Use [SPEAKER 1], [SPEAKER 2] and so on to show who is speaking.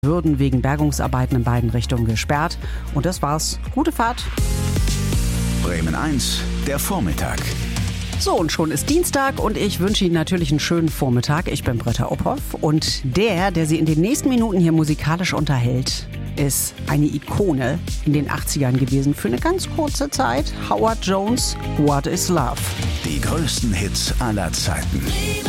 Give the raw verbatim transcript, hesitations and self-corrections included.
[SPEAKER 1] Würden wegen Bergungsarbeiten in beiden Richtungen gesperrt. Und das war's. Gute Fahrt.
[SPEAKER 2] Bremen eins, der Vormittag.
[SPEAKER 1] So, und schon ist Dienstag und ich wünsche Ihnen natürlich einen schönen Vormittag. Ich bin Britta Ophoff und der, der Sie in den nächsten Minuten hier musikalisch unterhält, ist eine Ikone in den achtzigern gewesen für eine ganz kurze Zeit. Howard Jones, What is Love?
[SPEAKER 2] Die größten Hits aller Zeiten.